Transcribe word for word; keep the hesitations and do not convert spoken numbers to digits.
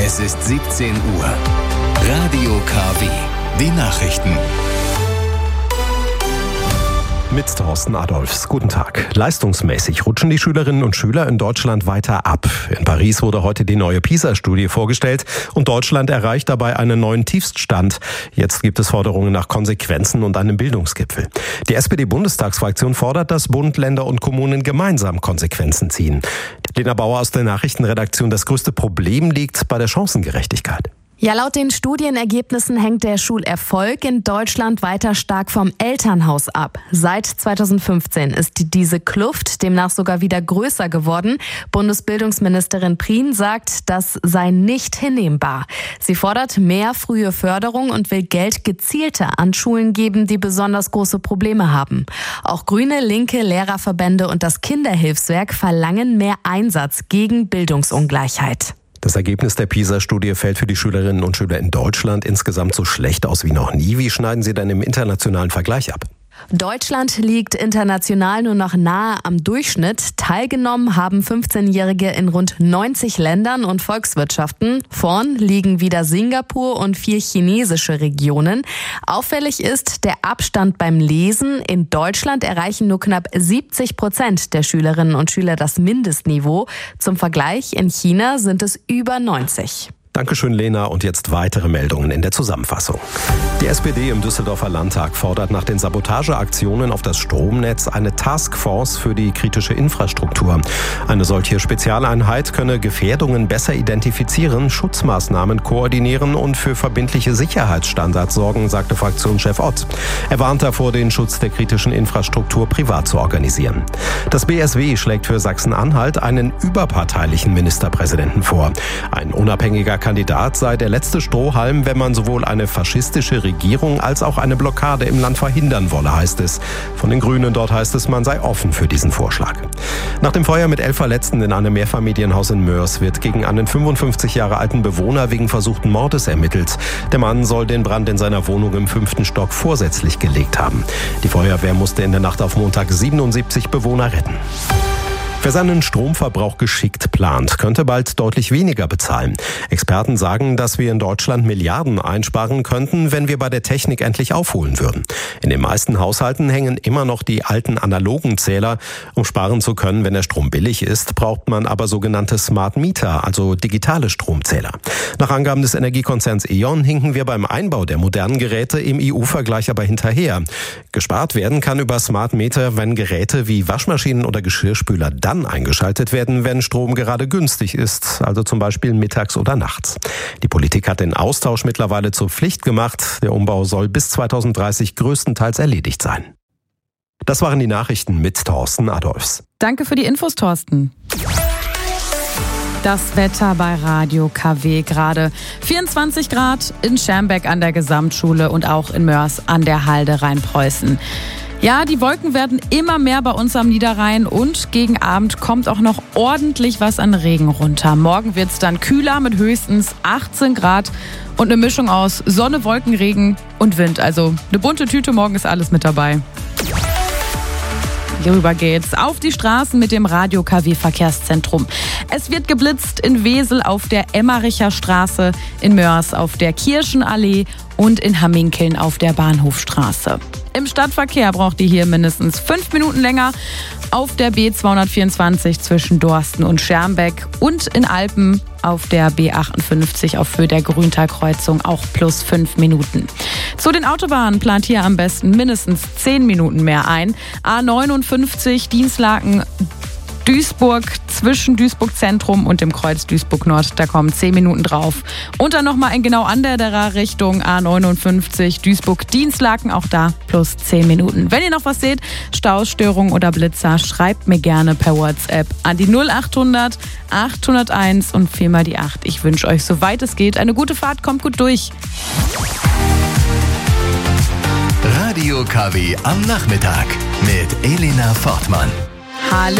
Es ist siebzehn Uhr. Radio K W. Die Nachrichten. Mit Thorsten Adolfs. Guten Tag. Leistungsmäßig rutschen die Schülerinnen und Schüler in Deutschland weiter ab. In Paris wurde heute die neue PISA-Studie vorgestellt und Deutschland erreicht dabei einen neuen Tiefststand. Jetzt gibt es Forderungen nach Konsequenzen und einem Bildungsgipfel. Die S P D-Bundestagsfraktion fordert, dass Bund, Länder und Kommunen gemeinsam Konsequenzen ziehen. Lena Bauer aus der Nachrichtenredaktion. Das größte Problem liegt bei der Chancengerechtigkeit. Ja, laut den Studienergebnissen hängt der Schulerfolg in Deutschland weiter stark vom Elternhaus ab. Seit zweitausendfünfzehn ist diese Kluft demnach sogar wieder größer geworden. Bundesbildungsministerin Prien sagt, das sei nicht hinnehmbar. Sie fordert mehr frühe Förderung und will Geld gezielter an Schulen geben, die besonders große Probleme haben. Auch Grüne, Linke, Lehrerverbände und das Kinderhilfswerk verlangen mehr Einsatz gegen Bildungsungleichheit. Das Ergebnis der PISA-Studie fällt für die Schülerinnen und Schüler in Deutschland insgesamt so schlecht aus wie noch nie. Wie schneiden Sie denn im internationalen Vergleich ab? Deutschland liegt international nur noch nahe am Durchschnitt. Teilgenommen haben fünfzehnjährige in rund neunzig Ländern und Volkswirtschaften. Vorn liegen wieder Singapur und vier chinesische Regionen. Auffällig ist der Abstand beim Lesen. In Deutschland erreichen nur knapp siebzig Prozent der Schülerinnen und Schüler das Mindestniveau. Zum Vergleich, in China sind es über neunzig. Dankeschön, Lena. Und jetzt weitere Meldungen in der Zusammenfassung. Die S P D im Düsseldorfer Landtag fordert nach den Sabotageaktionen auf das Stromnetz eine Taskforce für die kritische Infrastruktur. Eine solche Spezialeinheit könne Gefährdungen besser identifizieren, Schutzmaßnahmen koordinieren und für verbindliche Sicherheitsstandards sorgen, sagte Fraktionschef Ott. Er warnt davor, den Schutz der kritischen Infrastruktur privat zu organisieren. Das B S W schlägt für Sachsen-Anhalt einen überparteilichen Ministerpräsidenten vor. Ein unabhängiger Kandidat sei der letzte Strohhalm, wenn man sowohl eine faschistische Regierung als auch eine Blockade im Land verhindern wolle, heißt es. Von den Grünen dort heißt es, man sei offen für diesen Vorschlag. Nach dem Feuer mit elf Verletzten in einem Mehrfamilienhaus in Mörs wird gegen einen fünfundfünfzig Jahre alten Bewohner wegen versuchten Mordes ermittelt. Der Mann soll den Brand in seiner Wohnung im fünften Stock vorsätzlich gelegt haben. Die Feuerwehr musste in der Nacht auf Montag siebenundsiebzig Bewohner retten. Wer seinen Stromverbrauch geschickt plant, könnte bald deutlich weniger bezahlen. Experten sagen, dass wir in Deutschland Milliarden einsparen könnten, wenn wir bei der Technik endlich aufholen würden. In den meisten Haushalten hängen immer noch die alten analogen Zähler. Um sparen zu können, wenn der Strom billig ist, braucht man aber sogenannte Smart Meter, also digitale Stromzähler. Nach Angaben des Energiekonzerns E.ON hinken wir beim Einbau der modernen Geräte im E U-Vergleich aber hinterher. Gespart werden kann über Smart Meter, wenn Geräte wie Waschmaschinen oder Geschirrspüler dann eingeschaltet werden, wenn Strom gerade günstig ist, also zum Beispiel mittags oder nachts. Die Politik hat den Austausch mittlerweile zur Pflicht gemacht. Der Umbau soll bis zweitausenddreißig größtenteils erledigt sein. Das waren die Nachrichten mit Thorsten Adolfs. Danke für die Infos, Thorsten. Das Wetter bei Radio K W gerade. vierundzwanzig Grad in Schermbeck an der Gesamtschule und auch in Mörs an der Halde Rheinpreußen. Ja, die Wolken werden immer mehr bei uns am Niederrhein und gegen Abend kommt auch noch ordentlich was an Regen runter. Morgen wird es dann kühler mit höchstens achtzehn Grad und eine Mischung aus Sonne, Wolken, Regen und Wind. Also eine bunte Tüte, morgen ist alles mit dabei. Hierüber geht's auf die Straßen mit dem Radio K W Verkehrszentrum. Es wird geblitzt in Wesel auf der Emmericher Straße, in Mörs auf der Kirchenallee und in Hamminkeln auf der Bahnhofstraße. Im Stadtverkehr braucht ihr hier mindestens fünf Minuten länger. Auf der B zweihundertvierundzwanzig zwischen Dorsten und Schermbeck und in Alpen auf der B achtundfünfzig auf Höhe der Grüntalkreuzung auch plus fünf Minuten. Zu den Autobahnen plant hier am besten mindestens zehn Minuten mehr ein. A neunundfünfzig Dienstlaken Duisburg zwischen Duisburg Zentrum und dem Kreuz Duisburg Nord, da kommen zehn Minuten drauf. Und dann nochmal in genau anderer Richtung A neunundfünfzig Duisburg Dienstlaken, auch da plus zehn Minuten. Wenn ihr noch was seht, Staustörungen oder Blitzer, schreibt mir gerne per WhatsApp an die null achthundert achthunderteins und viermal die acht. Ich wünsche euch, soweit es geht, eine gute Fahrt, kommt gut durch. Radio K W am Nachmittag mit Elena Fortmann. Hallo.